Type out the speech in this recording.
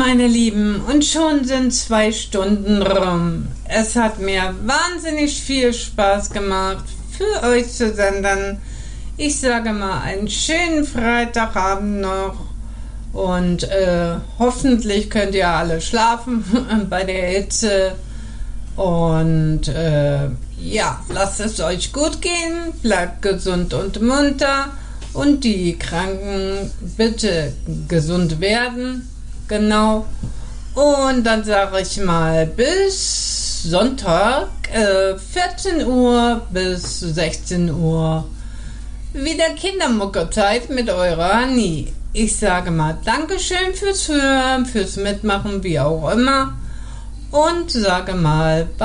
meine Lieben, und schon sind 2 Stunden rum. Es hat mir wahnsinnig viel Spaß gemacht, für euch zu senden. Ich sage mal einen schönen Freitagabend noch und hoffentlich könnt ihr alle schlafen bei der Hitze. Und ja, lasst es euch gut gehen, bleibt gesund und munter und die Kranken bitte gesund werden. Genau. Und dann sage ich mal bis Sonntag 14 Uhr bis 16 Uhr wieder Kindermuckerzeit mit eurer Annie. Ich sage mal Dankeschön fürs Hören, fürs Mitmachen, wie auch immer. Und sage mal